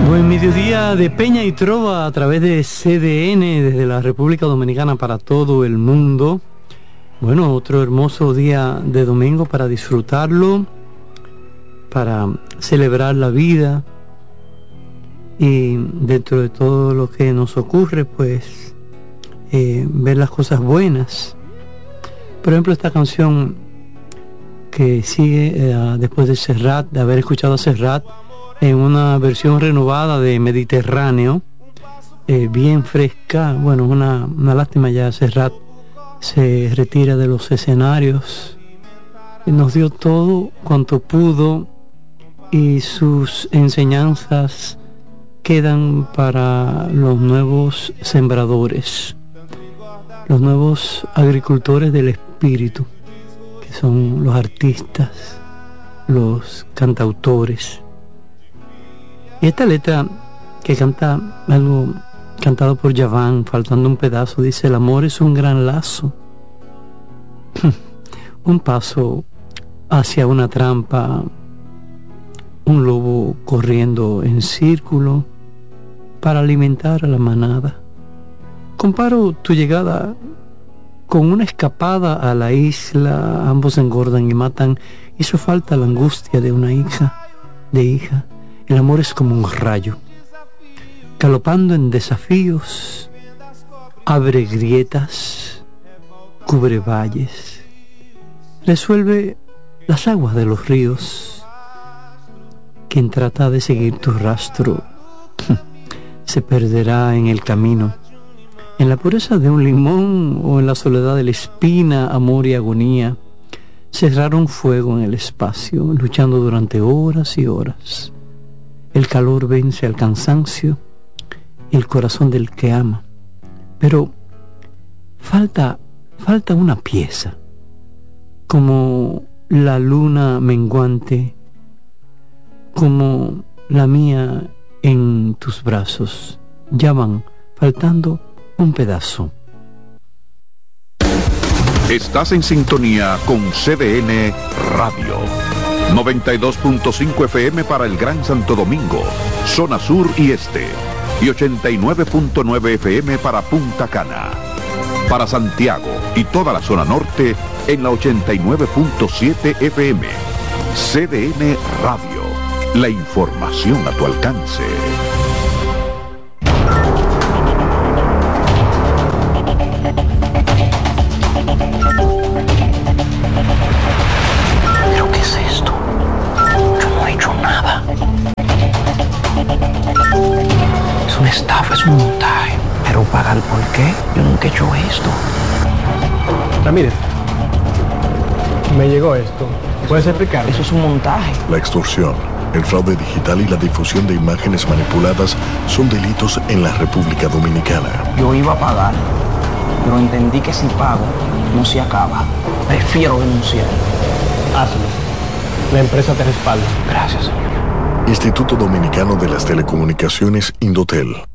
Buen mediodía de Peña y Trova a través de CDN desde la República Dominicana para todo el mundo. Bueno, otro hermoso día de domingo para disfrutarlo, para celebrar la vida y dentro de todo lo que nos ocurre, pues ver las cosas buenas. Por ejemplo, esta canción que sigue después de Serrat, de haber escuchado a Serrat en una versión renovada de Mediterráneo, bien fresca. Bueno, una lástima, ya Serrat se retira de los escenarios. Nos dio todo cuanto pudo y sus enseñanzas quedan para los nuevos sembradores, los nuevos agricultores del espíritu, que son los artistas, los cantautores. Y esta letra que canta algo cantado por Yaván, faltando un pedazo, dice: el amor es un gran lazo, un paso hacia una trampa, un lobo corriendo en círculo para alimentar a la manada. Comparo tu llegada con una escapada a la isla, ambos engordan y matan, hizo falta la angustia de una hija. El amor es como un rayo, galopando en desafíos, abre grietas, cubre valles, resuelve las aguas de los ríos. Quien trata de seguir tu rastro se perderá en el camino, en la pureza de un limón o en la soledad de la espina. Amor y agonía cerraron fuego en el espacio, luchando durante horas y horas. El calor vence al cansancio y el corazón del que ama. Pero falta una pieza, como la luna menguante, como la mía en tus brazos. Ya van faltando un pedazo. Estás en sintonía con CDN Radio. 92.5 FM para el Gran Santo Domingo, zona sur y este, y 89.9 FM para Punta Cana. Para Santiago y toda la zona norte en la 89.7 FM. CDN Radio, la información a tu alcance. Estafa, es un montaje. Pero pagar por qué? Yo nunca he hecho esto. Ramírez, me llegó esto. ¿Puedes explicar? Eso es un montaje. La extorsión, el fraude digital y la difusión de imágenes manipuladas son delitos en la República Dominicana. Yo iba a pagar, pero entendí que si pago, no se acaba. Prefiero denunciar. Hazlo. La empresa te respalda. Gracias. Instituto Dominicano de las Telecomunicaciones, Indotel.